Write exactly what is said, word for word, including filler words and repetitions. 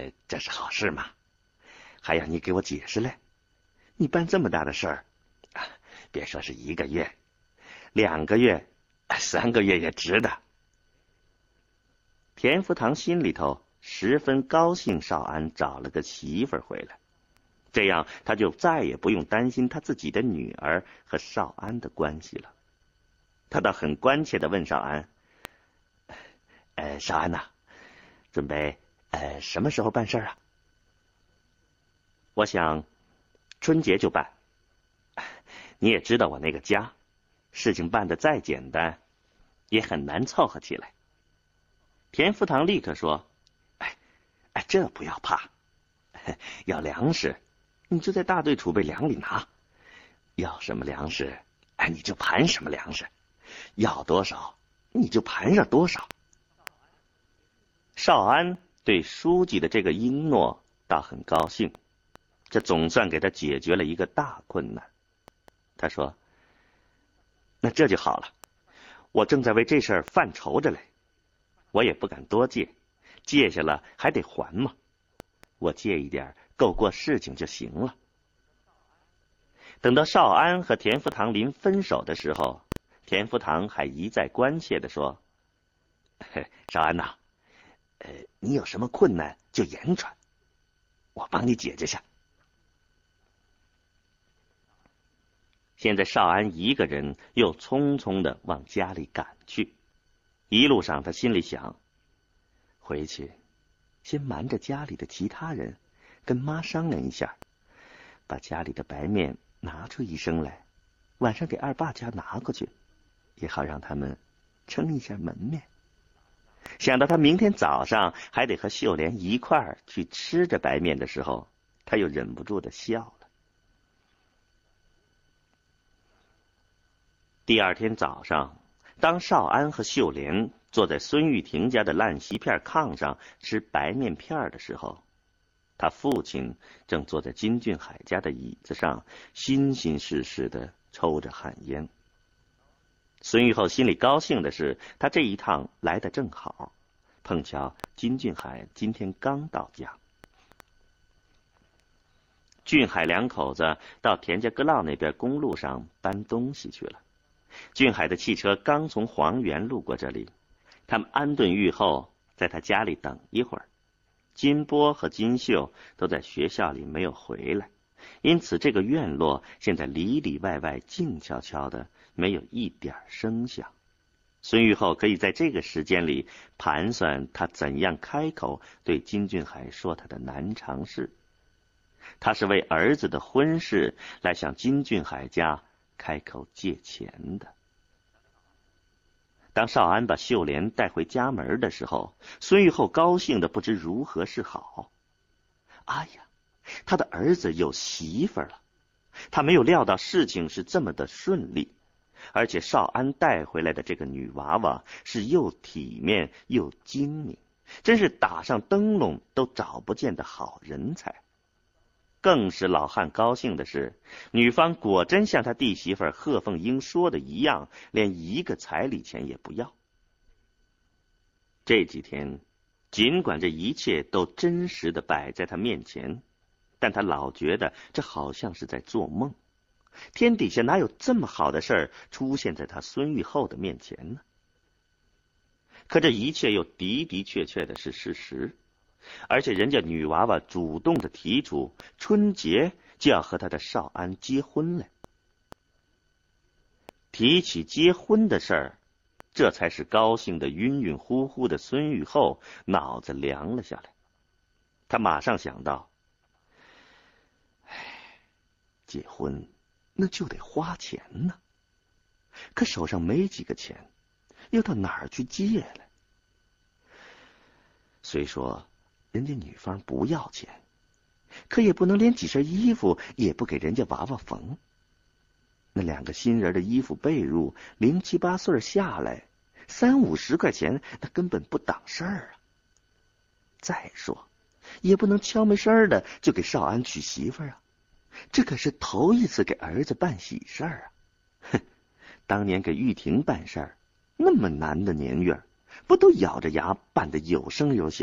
呃，这是好事嘛，还要你给我解释嘞。你办这么大的事儿，啊，别说是一个月，两个月，三个月也值得。田福堂心里头十分高兴，少安找了个媳妇儿回来，这样他就再也不用担心他自己的女儿和少安的关系了。他倒很关切地问少安：“呃，少安呐、啊，准备呃什么时候办事啊？”“我想春节就办。你也知道我那个家，事情办得再简单，也很难凑合起来。”田福堂立刻说：“哎，哎，这不要怕，要粮食，你就在大队储备粮里拿，要什么粮食，哎，你就盘什么粮食，要多少，你就盘上多少。”少安对书记的这个应诺倒很高兴，这总算给他解决了一个大困难。他说：“那这就好了，我正在为这事儿犯愁着嘞。我也不敢多借，借下了还得还嘛。我借一点够过事情就行了。”等到少安和田福堂临分手的时候，田福堂还一再关切地说：“少安呐、啊，呃，你有什么困难就言传，我帮你解决下。”现在少安一个人又匆匆地往家里赶去，一路上他心里想，回去先瞒着家里的其他人，跟妈商量一下，把家里的白面拿出一升来，晚上给二爸家拿过去，也好让他们撑一下门面。想到他明天早上还得和秀莲一块儿去吃着白面的时候，他又忍不住的笑了。第二天早上，当少安和秀莲坐在孙玉婷家的烂席片炕上吃白面片的时候，他父亲正坐在金俊海家的椅子上，心心事事的抽着旱烟。孙玉厚心里高兴的是，他这一趟来得正好，碰巧金俊海今天刚到家。俊海两口子到田家阁老那边公路上搬东西去了。俊海的汽车刚从黄原路过这里，他们安顿狱后，在他家里等一会儿。金波和金秀都在学校里没有回来，因此这个院落现在里里外外静悄悄的，没有一点声响。孙玉厚可以在这个时间里盘算他怎样开口对金俊海说他的难尝事。他是为儿子的婚事来向金俊海家开口借钱的。当少安把秀莲带回家门的时候，孙玉厚高兴的不知如何是好。哎呀，他的儿子有媳妇了！他没有料到事情是这么的顺利，而且少安带回来的这个女娃娃是又体面又精明，真是打上灯笼都找不见的好人才。更是老汉高兴的是，女方果真像他弟媳妇贺凤英说的一样，连一个彩礼钱也不要。这几天，尽管这一切都真实的摆在他面前，但他老觉得这好像是在做梦。天底下哪有这么好的事儿出现在他孙玉厚的面前呢？可这一切又的的确确的是事实。而且人家女娃娃主动的提出春节就要和他的少安结婚了。提起结婚的事儿，这才是高兴的晕晕乎乎的孙玉厚脑子凉了下来。他马上想到，哎，结婚那就得花钱呢，可手上没几个钱，又到哪儿去借来？虽说人家女方不要钱，可也不能连几身衣服也不给人家娃娃缝。那两个新人的衣服被褥，零七八岁下来，三五十块钱，那根本不挡事儿啊。再说，也不能悄没声的就给少安娶媳妇啊，这可是头一次给儿子办喜事儿啊。哼，当年给玉婷办事儿，那么难的年月，不都咬着牙办得有声有响？